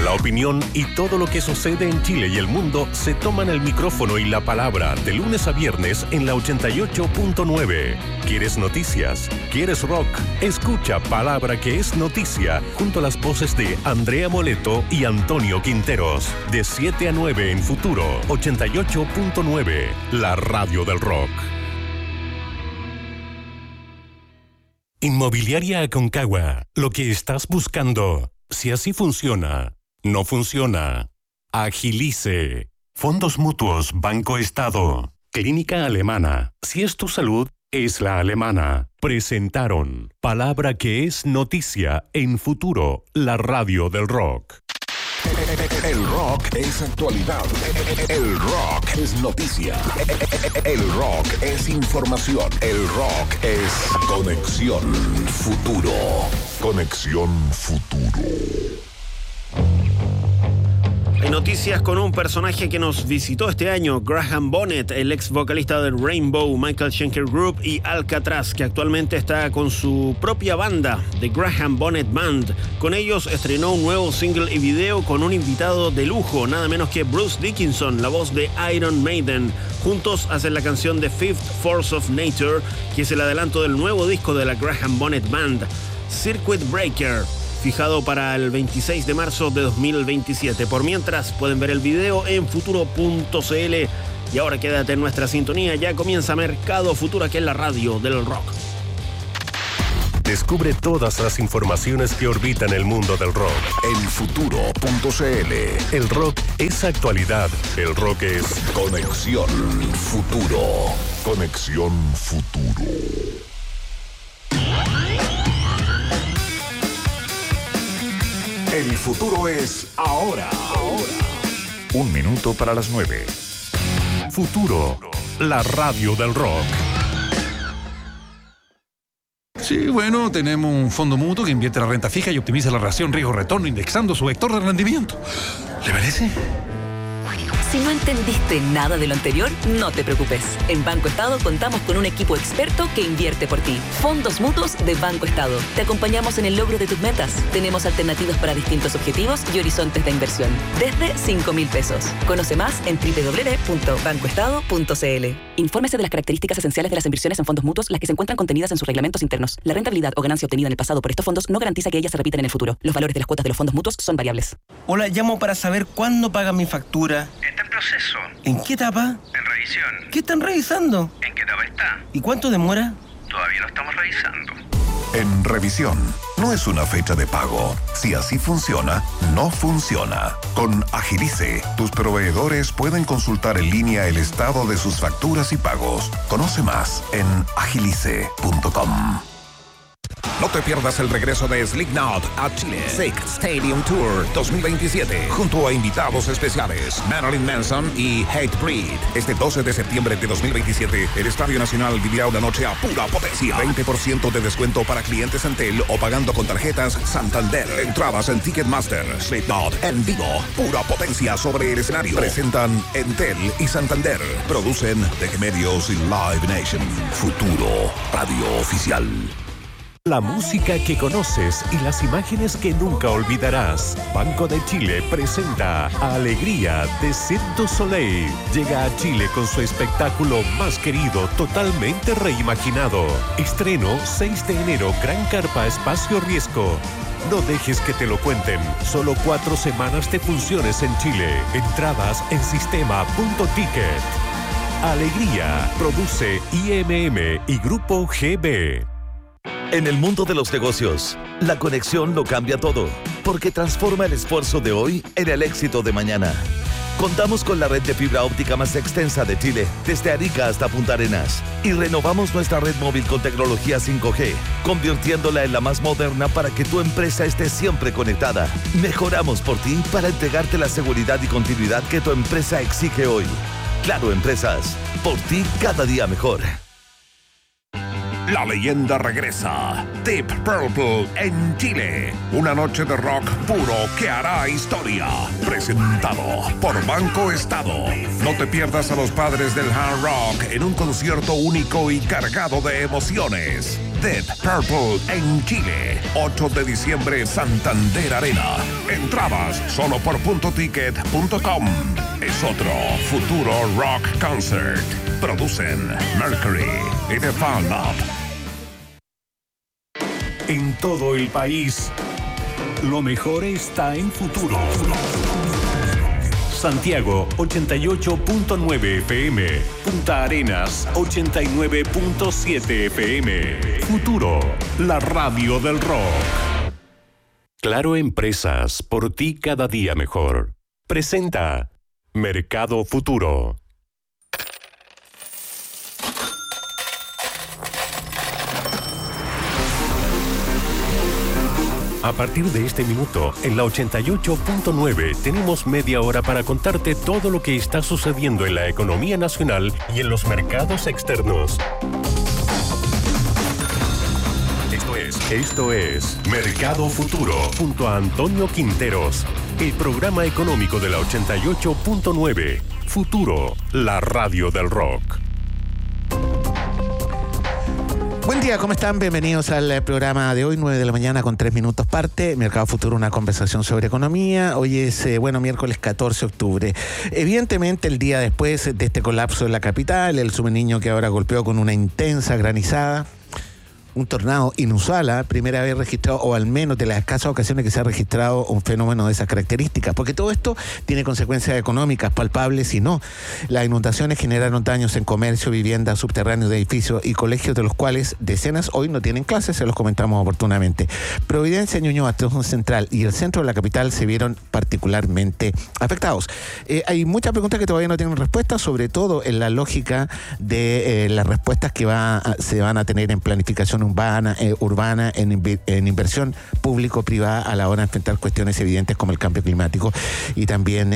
La opinión y todo lo que sucede en Chile y el mundo se toman el micrófono y la palabra de lunes a viernes en la 88.9. ¿Quieres noticias? ¿Quieres rock? Escucha Palabra que es noticia junto a las voces de Andrea Moleto y Antonio Quinteros. De 7 a 9 en Futuro 88.9, la radio del rock. Inmobiliaria Aconcagua, lo que estás buscando. Si así funciona, no funciona. Agilice. Fondos Mutuos Banco Estado. Clínica Alemana. Si es tu salud, es la alemana. Presentaron Palabra que es noticia en Futuro, la radio del rock. El rock es actualidad. El rock es noticia. El rock es información. El rock es Conexión Futuro. Conexión Futuro. Hay noticias con un personaje que nos visitó este año, Graham Bonnet, el ex vocalista de Rainbow, Michael Schenker Group y Alcatraz, que actualmente está con su propia banda, The Graham Bonnet Band. Con ellos estrenó un nuevo single y video con un invitado de lujo, nada menos que Bruce Dickinson, la voz de Iron Maiden. Juntos hacen la canción The Fifth Force of Nature, que es el adelanto del nuevo disco de la Graham Bonnet Band, Circuit Breaker, fijado para el 26 de marzo de 2027. Por mientras, pueden ver el video en futuro.cl. Y ahora quédate en nuestra sintonía. Ya comienza Mercado Futuro, aquí en la radio del rock. Descubre todas las informaciones que orbitan el mundo del rock en futuro.cl. El rock es actualidad. El rock es Conexión Futuro. Conexión Futuro. El futuro es ahora. Un minuto para las 9. Futuro, la radio del rock. Sí, bueno, tenemos un fondo mutuo que invierte la renta fija y optimiza la relación riesgo-retorno indexando su vector de rendimiento. ¿Le parece? Si no entendiste nada de lo anterior, no te preocupes. En Banco Estado contamos con un equipo experto que invierte por ti. Fondos mutuos de Banco Estado. Te acompañamos en el logro de tus metas. Tenemos alternativas para distintos objetivos y horizontes de inversión. Desde 5.000 pesos. Conoce más en www.bancoestado.cl. Infórmese de las características esenciales de las inversiones en fondos mutuos, las que se encuentran contenidas en sus reglamentos internos. La rentabilidad o ganancia obtenida en el pasado por estos fondos no garantiza que ellas se repitan en el futuro. Los valores de las cuotas de los fondos mutuos son variables. Hola, llamo para saber cuándo pagan mi factura. Está en proceso. ¿En qué etapa? En revisión. ¿Qué están revisando? ¿En qué etapa está? ¿Y cuánto demora? Todavía lo estamos revisando. En revisión, no es una fecha de pago. Si así funciona, no funciona. Con Agilice, tus proveedores pueden consultar en línea el estado de sus facturas y pagos. Conoce más en agilice.com. No te pierdas el regreso de Slipknot a Chile. Sick Stadium Tour 2027. Junto a invitados especiales Marilyn Manson y Hatebreed. Este 12 de septiembre de 2027, el Estadio Nacional vivirá una noche a pura potencia. 20% de descuento para clientes Entel o pagando con tarjetas Santander. Entradas en Ticketmaster. Slipknot en vivo. Pura potencia sobre el escenario. Presentan Entel y Santander. Producen TG Medios y Live Nation. Futuro Radio Oficial. La música que conoces y las imágenes que nunca olvidarás. Banco de Chile presenta Alegría de Cirque du Soleil. Llega a Chile con su espectáculo más querido, totalmente reimaginado. Estreno 6 de enero, Gran Carpa Espacio Riesgo. No dejes que te lo cuenten. Solo 4 semanas de funciones en Chile. Entradas en sistema.ticket. Alegría. Produce IMM y Grupo GB. En el mundo de los negocios, la conexión lo cambia todo, porque transforma el esfuerzo de hoy en el éxito de mañana. Contamos con la red de fibra óptica más extensa de Chile, desde Arica hasta Punta Arenas, y renovamos nuestra red móvil con tecnología 5G, convirtiéndola en la más moderna para que tu empresa esté siempre conectada. Mejoramos por ti para entregarte la seguridad y continuidad que tu empresa exige hoy. Claro Empresas, por ti cada día mejor. La leyenda regresa. Deep Purple en Chile. Una noche de rock puro que hará historia. Presentado por Banco Estado. No te pierdas a los padres del hard rock en un concierto único y cargado de emociones. Deep Purple en Chile. 8 de diciembre, Santander Arena. Entradas solo por puntoticket.com. Es otro futuro rock concert. Producen Mercury y The Fan Up. En todo el país, lo mejor está en Futuro. Santiago 88.9 FM, Punta Arenas 89.7 FM. Futuro, la radio del rock. Claro Empresas, por ti cada día mejor. Presenta Mercado Futuro. A partir de este minuto, en la 88.9 tenemos media hora para contarte todo lo que está sucediendo en la economía nacional y en los mercados externos. Esto es Mercado Futuro, junto a Antonio Quinteros, el programa económico de la 88.9. Futuro, la radio del rock. Buen día, ¿cómo están? Bienvenidos al programa de hoy, 9 de la mañana con 3 minutos parte. Mercado Futuro, una conversación sobre economía. Hoy es, miércoles 14 de octubre. Evidentemente, el día después de este colapso en la capital, el Niño que ahora golpeó con una intensa granizada. Un tornado inusual, primera vez registrado, o al menos de las escasas ocasiones que se ha registrado un fenómeno de esas características, porque todo esto tiene consecuencias económicas palpables y no. Las inundaciones generaron daños en comercio, viviendas, subterráneos de edificios y colegios, de los cuales decenas hoy no tienen clases, se los comentamos oportunamente. Providencia, Ñuñoa, Asunción Central y el centro de la capital se vieron particularmente afectados. Hay muchas preguntas que todavía no tienen respuesta, sobre todo en la lógica de las respuestas que se van a tener en planificación urbana, en inversión público-privada a la hora de enfrentar cuestiones evidentes como el cambio climático y también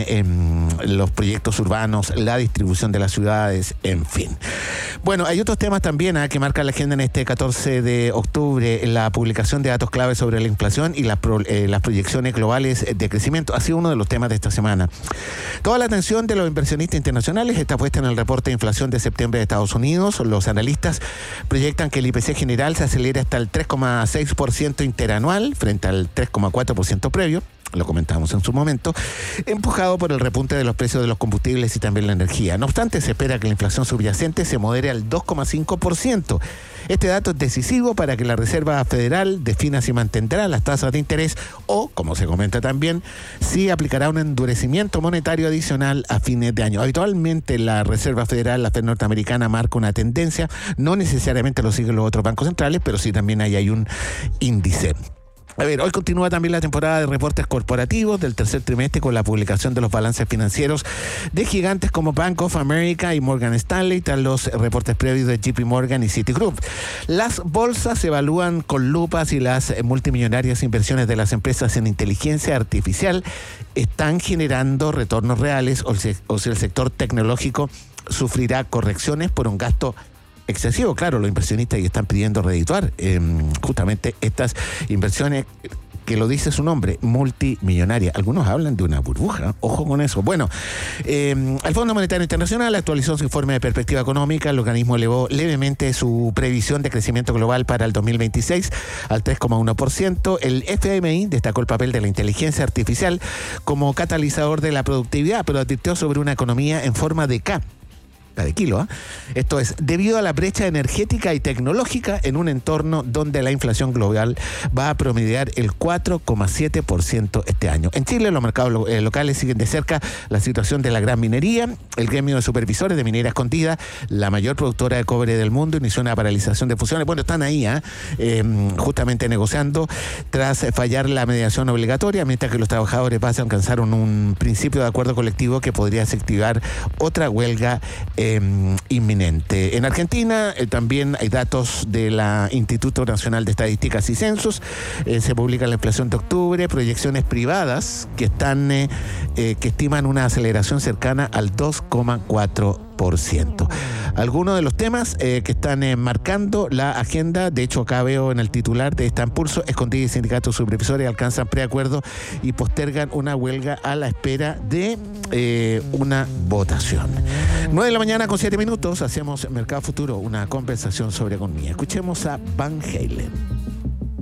los proyectos urbanos, la distribución de las ciudades, en fin. Bueno, hay otros temas también que marcan la agenda en este 14 de octubre, la publicación de datos clave sobre la inflación y las proyecciones globales de crecimiento. Ha sido uno de los temas de esta semana. Toda la atención de los inversionistas internacionales está puesta en el reporte de inflación de septiembre de Estados Unidos. Los analistas proyectan que el IPC general se acelera hasta el 3,6% interanual frente al 3,4% previo. Lo comentábamos en su momento, empujado por el repunte de los precios de los combustibles y también la energía. No obstante, se espera que la inflación subyacente se modere al 2,5%. Este dato es decisivo para que la Reserva Federal defina si mantendrá las tasas de interés o, como se comenta también, si aplicará un endurecimiento monetario adicional a fines de año. Habitualmente la Reserva Federal, la Fed norteamericana, marca una tendencia, no necesariamente lo siguen los otros bancos centrales, pero sí también ahí hay un índice. A ver, hoy continúa también la temporada de reportes corporativos del tercer trimestre con la publicación de los balances financieros de gigantes como Bank of America y Morgan Stanley, tras los reportes previos de JP Morgan y Citigroup. Las bolsas se evalúan con lupas y las multimillonarias inversiones de las empresas en inteligencia artificial están generando retornos reales o si el sector tecnológico sufrirá correcciones por un gasto excesivo. Claro, los inversionistas ya están pidiendo redituar justamente estas inversiones, que lo dice su nombre, multimillonaria. Algunos hablan de una burbuja, ojo con eso. Bueno, el Fondo Monetario Internacional actualizó su informe de perspectiva económica. El organismo elevó levemente su previsión de crecimiento global para el 2026 al 3,1%. El FMI destacó el papel de la inteligencia artificial como catalizador de la productividad, pero advirtió sobre una economía en forma de K. De kilo, Esto es, debido a la brecha energética y tecnológica en un entorno donde la inflación global va a promediar el 4,7% este año. En Chile, los mercados locales siguen de cerca la situación de la gran minería. El gremio de supervisores de Minera Escondida, la mayor productora de cobre del mundo, inició una paralización de fusiones. Bueno, están ahí, justamente negociando tras fallar la mediación obligatoria, mientras que los trabajadores base alcanzaron un principio de acuerdo colectivo que podría activar otra huelga inminente. En Argentina también hay datos del Instituto Nacional de Estadísticas y Censos. Se publica la inflación de octubre, proyecciones privadas que estiman una aceleración cercana al 2,4%. 10%. Algunos de los temas que están marcando la agenda, de hecho acá veo en el titular de esta Impulso, Escondida y sindicatos supervisores alcanzan preacuerdo y postergan una huelga a la espera de una votación. 9:07 a.m, hacemos Mercado Futuro, una conversación sobre economía. Escuchemos a Van Halen.